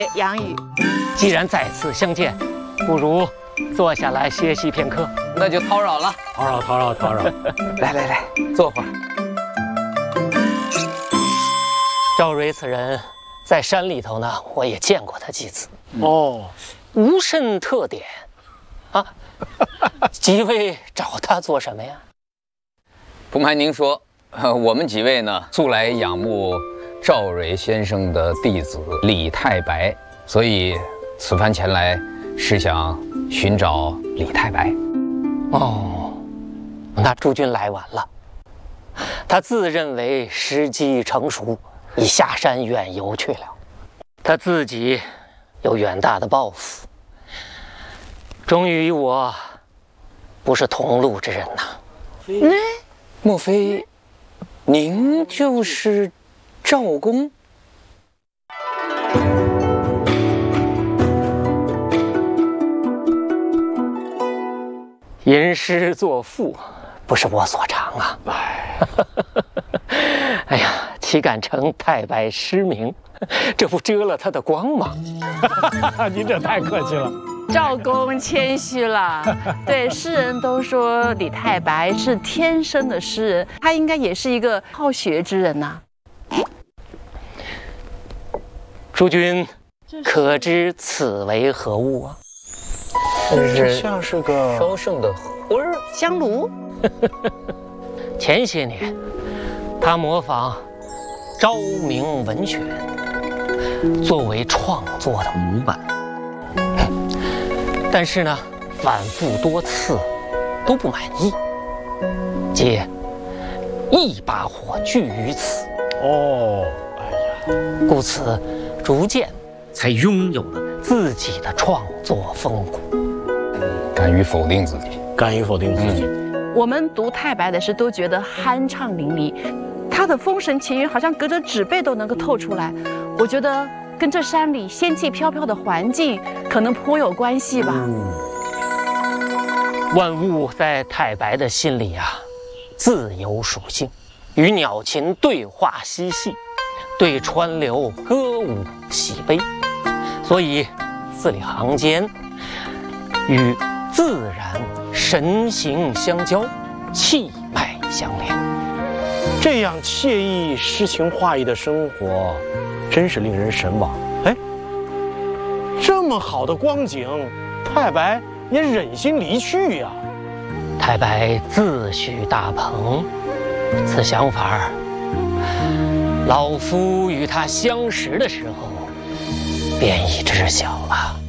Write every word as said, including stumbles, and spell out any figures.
杨宇， 既然再次相见，不如坐下来歇息片刻。 那就叨扰了， 叨扰叨扰叨扰。 来来来，坐会儿。 赵蕊此人，在山里头呢，我也见过他几次。 哦， 无甚特点，啊，几位找他做什么呀？ 不瞒您说，呃，我们几位呢，素来仰慕赵蕊先生的弟子李太白，所以此番前来是想寻找李太白。 哦，那诸君来晚了。他自认为时机成熟，已下山远游去了。他自己有远大的抱负，终于与我不是同路之人呐。 嗯，莫非您就是赵公？ 吟诗作赋，不是我所长啊。哎呀，岂敢称太白诗名，这不遮了他的光芒。 您这太客气了。 赵公谦虚了。对，诗人都说李太白是天生的诗人，他应该也是一个好学之人呐、啊。 诸君可知此为何物啊？ 这像是个烧剩的灰儿， 香炉。 前些年，他模仿昭明文选，作为创作的模板。但是呢，反复多次都不满意，皆一把火炬于此。 哦，哎呀， 故此逐渐才拥有了自己的创作风骨。 敢于否定自己， 敢于否定自己。 嗯、 我们读太白的诗都觉得酣畅淋漓，他的风神情韵好像隔着纸背都能够透出来。我觉得跟这山里仙气飘飘的环境可能颇有关系吧。 嗯、 万物在太白的心里啊，自有属性，与鸟禽对话嬉戏，对川流歌舞喜悲，所以字里行间与自然神形相交，气脉相连。 这样惬意诗情画意的生活，真是令人神往。哎，这么好的光景，太白也忍心离去呀、啊？ 太白自诩大鹏，此想法老夫与他相识的时候便已知晓了。